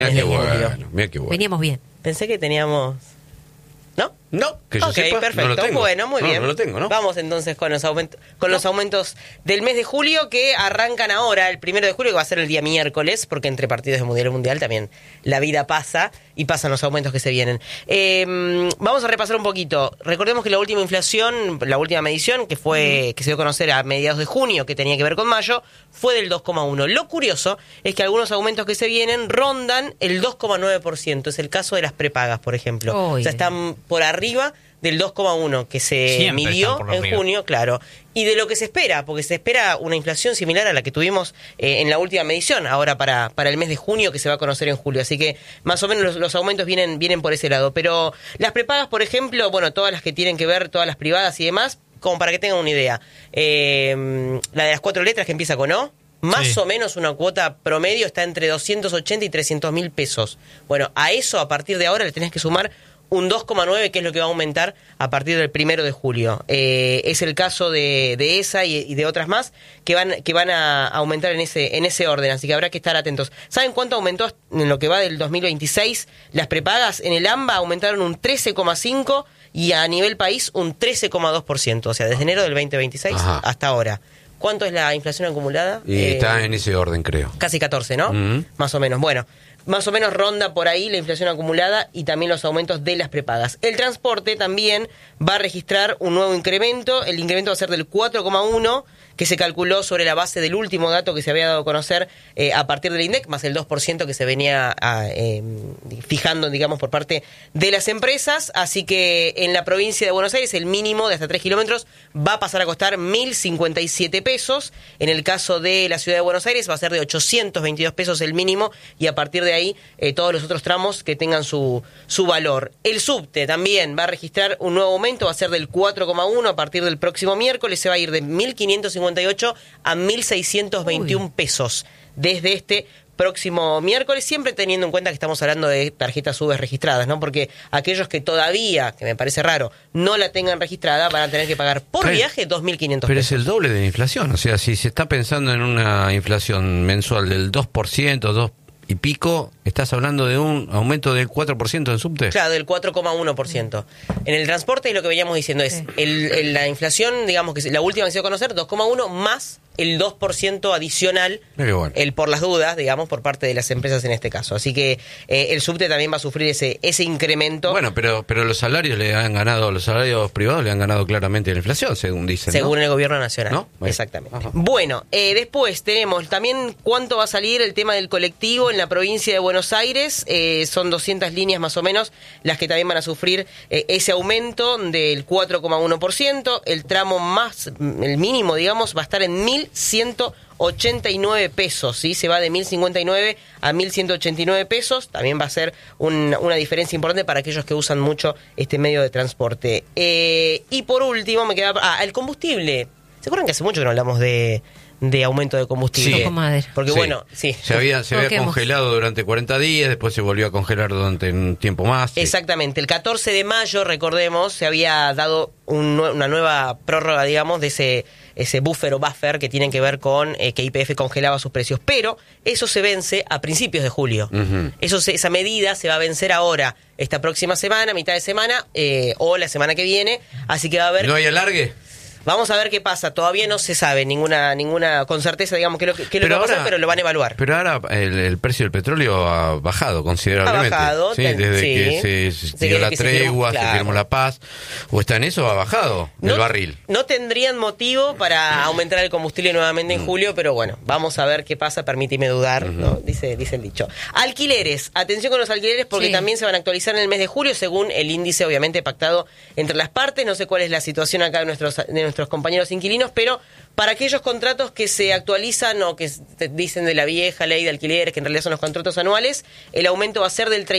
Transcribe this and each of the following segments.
Mira qué bueno. Veníamos bien. Pensé que teníamos... ¿No? No, que yo sepa, perfecto. no lo tengo. Bueno, muy bien. No lo tengo, ¿no? Vamos entonces con los aumentos del mes de julio que arrancan ahora, el 1 de julio, que va a ser el día miércoles, porque entre partidos de Mundial también la vida pasa y pasan los aumentos que se vienen. Vamos a repasar un poquito. Recordemos que la última inflación, la última medición, que se dio a conocer a mediados de junio, que tenía que ver con mayo, fue del 2,1. Lo curioso es que algunos aumentos que se vienen rondan el 2,9%. Es el caso de las prepagas, por ejemplo. O sea, están por arriba del 2,1 que se Siempre midió están por en arriba. junio, claro. Y de lo que se espera, porque se espera una inflación similar a la que tuvimos en la última medición, ahora para el mes de junio, que se va a conocer en julio. Así que más o menos los aumentos vienen por ese lado. Pero las prepagas, por ejemplo, bueno, todas las que tienen que ver, todas las privadas y demás, como para que tengan una idea. La de las 4 letras que empieza con O, más o menos una cuota promedio está entre 280 y 300 mil pesos. Bueno, a eso, a partir de ahora, le tenés que sumar un 2,9, que es lo que va a aumentar a partir del 1 de julio. Es el caso de esa y de otras más que van a aumentar en ese orden, así que habrá que estar atentos. ¿Saben cuánto aumentó en lo que va del 2026? Las prepagas en el AMBA aumentaron un 13,5% y a nivel país un 13,2%, o sea, desde enero del 2026 hasta ahora. ¿Cuánto es la inflación acumulada? Y está en ese orden, creo. Casi 14, ¿no? Más o menos. Bueno, más o menos ronda por ahí la inflación acumulada y también los aumentos de las prepagas. El transporte también va a registrar un nuevo incremento. El incremento va a ser del 4,1%, que se calculó sobre la base del último dato que se había dado a conocer a partir del INDEC, más el 2% que se venía fijando, digamos, por parte de las empresas. Así que en la provincia de Buenos Aires el mínimo de hasta 3 kilómetros va a pasar a costar 1.057 pesos. En el caso de la ciudad de Buenos Aires va a ser de 822 pesos el mínimo y a partir de ahí todos los otros tramos que tengan su valor. El subte también va a registrar un nuevo aumento, va a ser del 4,1 a partir del próximo miércoles, se va a ir de 1.558 a 1.621 pesos desde este próximo miércoles, siempre teniendo en cuenta que estamos hablando de tarjetas UVE registradas, ¿no? Porque aquellos que todavía, que me parece raro, no la tengan registrada, van a tener que pagar por viaje 2.500 pesos. Pero es el doble de la inflación, o sea, si se está pensando en una inflación mensual del 2%, 2 y pico, estás hablando de un aumento del 4% en subte. Claro, del 4,1%. En el transporte, y lo que veníamos diciendo es, la inflación, digamos que la última que se dio a conocer, 2,1 más el 2% adicional, bueno, el por las dudas, digamos, por parte de las empresas en este caso. Así que el subte también va a sufrir ese incremento. Bueno, pero los salarios los salarios privados le han ganado claramente la inflación, según dicen, según ¿no? el gobierno nacional. ¿No? Bueno. Exactamente. Ajá. Bueno, después tenemos también cuánto va a salir el tema del colectivo en la provincia de Buenos Aires. Son 200 líneas más o menos las que también van a sufrir ese aumento del 4,1%. El tramo el mínimo, digamos, va a estar en 1.189 pesos, ¿sí? Se va de 1.059 a 1.189 pesos. También va a ser una diferencia importante para aquellos que usan mucho este medio de transporte. Y por último me queda... el combustible. ¿Se acuerdan que hace mucho que no hablamos de aumento de combustible? Sí. Porque bueno, sí. Se había congelado durante 40 días, después se volvió a congelar durante un tiempo más. Sí. Exactamente. El 14 de mayo, recordemos, se había dado una nueva prórroga, digamos, de ese buffer que tienen que ver con que YPF congelaba sus precios. Pero eso se vence a principios de julio. Uh-huh. Esa medida se va a vencer ahora, esta próxima semana, mitad de semana, o la semana que viene. Así que va a haber... ¿No hay alargue? Vamos a ver qué pasa. Todavía no se sabe ninguna con certeza, digamos, qué es lo que va a pasar, pero lo van a evaluar. Pero ahora el precio del petróleo ha bajado considerablemente. Ha bajado. Sí, desde que se dio la tregua, se firmó la paz. ¿O está en eso? Ha bajado el barril. No tendrían motivo para aumentar el combustible nuevamente en julio, pero bueno, vamos a ver qué pasa. Permíteme dudar, ¿no? Dice el dicho. Alquileres. Atención con los alquileres porque también se van a actualizar en el mes de julio según el índice, obviamente, pactado entre las partes. No sé cuál es la situación acá de nuestros compañeros inquilinos, pero para aquellos contratos que se actualizan o que dicen de la vieja ley de alquileres, que en realidad son los contratos anuales, el aumento va a ser del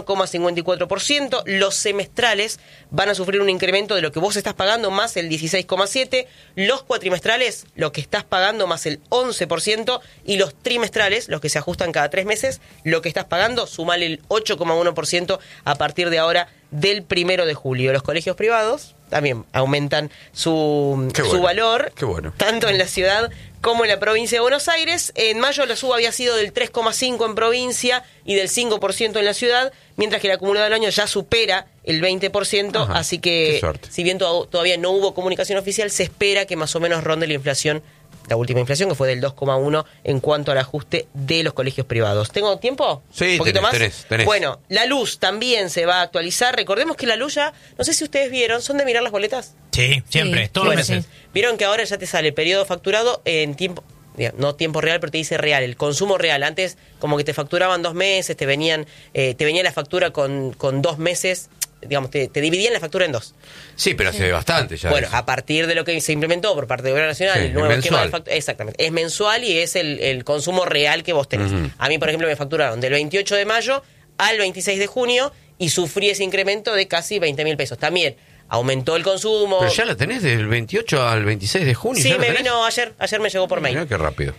31,54%. Los semestrales van a sufrir un incremento de lo que vos estás pagando más el 16,7%. Los cuatrimestrales, lo que estás pagando más el 11%. Y los trimestrales, los que se ajustan cada 3 meses, lo que estás pagando, sumale el 8,1% a partir de ahora del 1 de julio. Los colegios privados también aumentan su valor, tanto en la ciudad como en la provincia de Buenos Aires. En mayo la suba había sido del 3,5% en provincia y del 5% en la ciudad, mientras que el acumulado del año ya supera el 20%, Ajá, así que si bien todavía no hubo comunicación oficial, se espera que más o menos ronde la inflación, la última inflación, que fue del 2,1% en cuanto al ajuste de los colegios privados. ¿Tengo tiempo? Sí, ¿Un poquito más? Tenés. Bueno, la luz también se va a actualizar. Recordemos que la luz ya, no sé si ustedes vieron, ¿son de mirar las boletas? Sí, siempre, todos los meses. Vieron que ahora ya te sale periodo facturado en tiempo, no tiempo real, pero te dice real, el consumo real. Antes como que te facturaban 2 meses, te venía la factura con 2 meses, digamos, te dividían la factura en 2. Sí, pero hace bastante ya. Bueno, a partir de lo que se implementó por parte del Gobierno Nacional, el nuevo esquema de factura, exactamente, es mensual y es el consumo real que vos tenés. A mí, por ejemplo, me facturaron del 28 de mayo al 26 de junio y sufrí ese incremento de casi 20.000 pesos. También aumentó el consumo. ¿Pero ya la tenés del 28 al 26 de junio? Sí, me vino ayer me llegó por mail. Mirá qué rápido.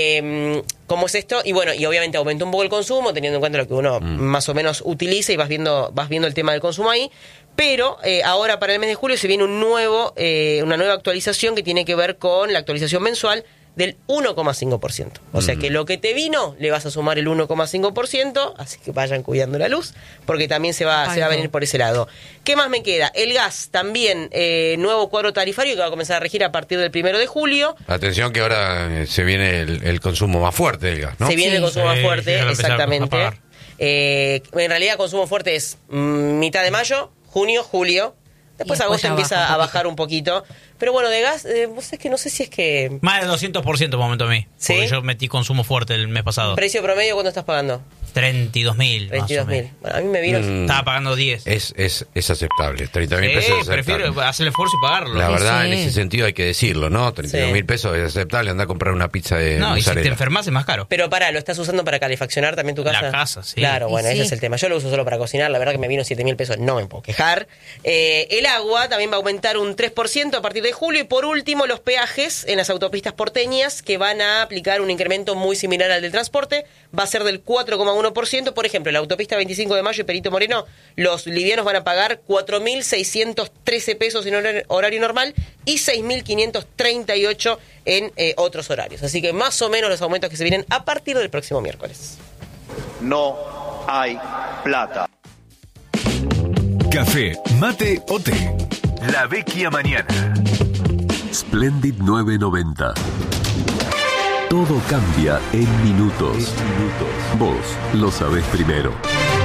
¿Cómo es esto? Y bueno, y obviamente aumentó un poco el consumo, teniendo en cuenta lo que uno más o menos utiliza y vas viendo el tema del consumo ahí. Pero ahora para el mes de julio se viene una nueva actualización que tiene que ver con la actualización mensual del 1,5%. O sea que lo que te vino, le vas a sumar el 1,5%, así que vayan cuidando la luz, porque también se va a venir por ese lado. ¿Qué más me queda? El gas, también nuevo cuadro tarifario que va a comenzar a regir a partir del 1 de julio. Atención que ahora se viene el consumo más fuerte del gas, ¿no? Se viene el consumo más fuerte, exactamente. En realidad consumo fuerte es mitad de mayo, junio, julio. Después agosto empieza a bajar un poquito. Pero bueno, de gas, vos es que no sé si es que... Más de 200% por momento a mí. ¿Sí? Porque yo metí consumo fuerte el mes pasado. ¿Precio promedio cuánto estás pagando? 32.000. 32.000. Bueno, a mí me vino... Estaba pagando 10. Es aceptable. 30.000 pesos es aceptable. Prefiero hacer el esfuerzo y pagarlo. La verdad, en ese sentido hay que decirlo, ¿no? 32.000 pesos es aceptable. Anda a comprar una pizza de No, mozzarella. y si te enfermas es más caro. Pero pará, ¿lo estás usando para calefaccionar también tu casa? La casa, sí. Claro, bueno, ese es el tema. Yo lo uso solo para cocinar. La verdad que me vino 7.000 pesos. No me puedo quejar. El agua también va a aumentar un 3% a partir de julio. Y por último, los peajes en las autopistas porteñas, que van a aplicar un incremento muy similar al del transporte. Va a ser del 4,1%. Por ejemplo, en la autopista 25 de Mayo y Perito Moreno, los livianos van a pagar 4.613 pesos en horario normal y 6.538 en otros horarios. Así que más o menos los aumentos que se vienen a partir del próximo miércoles. No hay plata. Café, mate o té. La Vecchia Mañana. Splendid 990. Todo cambia en minutos. Vos lo sabés primero.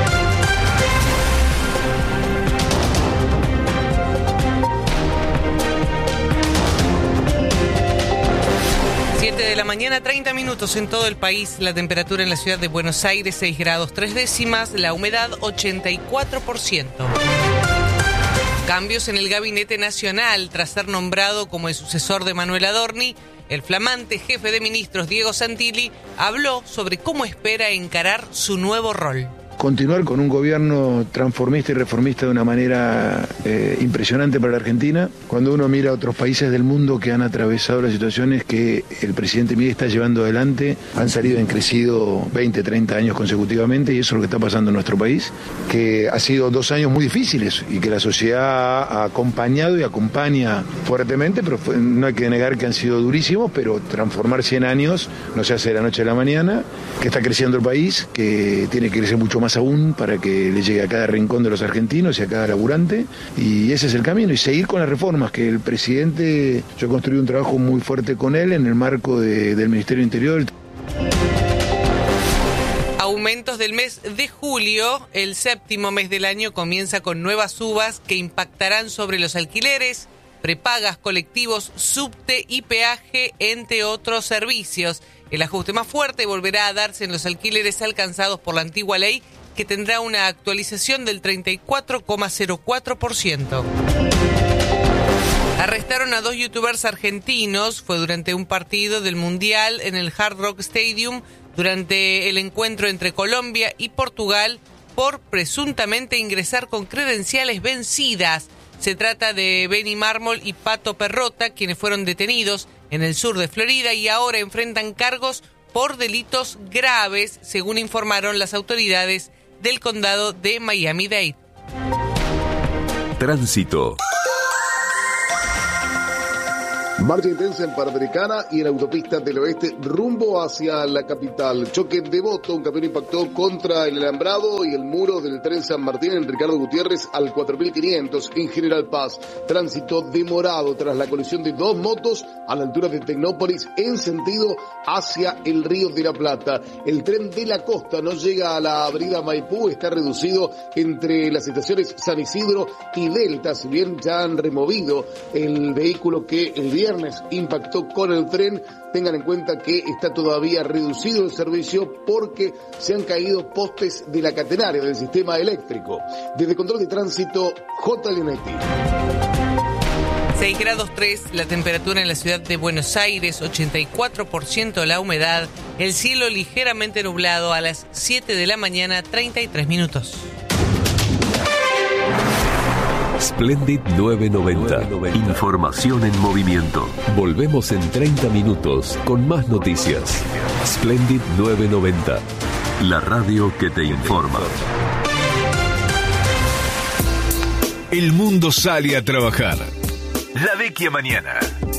De la mañana, 30 minutos en todo el país. La temperatura en la ciudad de Buenos Aires, 6 grados 3 décimas. La humedad, 84%. Cambios en el Gabinete Nacional. Tras ser nombrado como el sucesor de Manuel Adorni, el flamante jefe de ministros, Diego Santilli, habló sobre cómo espera encarar su nuevo rol. Continuar con un gobierno transformista y reformista de una manera impresionante para la Argentina. Cuando uno mira a otros países del mundo que han atravesado las situaciones que el presidente Milei está llevando adelante, han salido, han crecido 20, 30 años consecutivamente, y eso es lo que está pasando en nuestro país, que ha sido 2 años muy difíciles y que la sociedad ha acompañado y acompaña fuertemente, pero no hay que negar que han sido durísimos, pero transformar 100 años no se hace de la noche a la mañana, que está creciendo el país, que tiene que crecer mucho más aún para que le llegue a cada rincón de los argentinos y a cada laburante, y ese es el camino, y seguir con las reformas que el presidente, yo construí un trabajo muy fuerte con él en el marco del Ministerio del Interior. Aumentos del mes de julio, el séptimo mes del año comienza con nuevas subas que impactarán sobre los alquileres, prepagas, colectivos, subte y peaje, entre otros servicios. El ajuste más fuerte volverá a darse en los alquileres alcanzados por la antigua ley, que tendrá una actualización del 34,04%. Arrestaron a 2 youtubers argentinos. Fue durante un partido del Mundial en el Hard Rock Stadium, durante el encuentro entre Colombia y Portugal, por presuntamente ingresar con credenciales vencidas. Se trata de Benny Mármol y Pato Perrota, quienes fueron detenidos en el sur de Florida y ahora enfrentan cargos por delitos graves, según informaron las autoridades del condado de Miami-Dade. Tránsito. Marcha intensa en Panamericana y en la autopista del oeste rumbo hacia la capital. Choque de Devoto, un camión impactó contra el alambrado y el muro del tren San Martín en Ricardo Gutiérrez al 4500 en General Paz. Tránsito demorado tras la colisión de dos motos a la altura de Tecnópolis en sentido hacia el Río de la Plata. El tren de la costa no llega a la avenida Maipú, está reducido entre las estaciones San Isidro y Delta, si bien ya han removido el vehículo que el viernes impactó con el tren. Tengan en cuenta que está todavía reducido el servicio porque se han caído postes de la catenaria del sistema eléctrico. Desde Control de Tránsito, J. Leonetti. 6 grados 3, la temperatura en la ciudad de Buenos Aires, 84% la humedad, el cielo ligeramente nublado a las 7 de la mañana, 33 minutos. Splendid 990. Información en movimiento. Volvemos en 30 minutos con más noticias. Splendid 990. La radio que te informa. El mundo sale a trabajar. La Vecchia Mañana.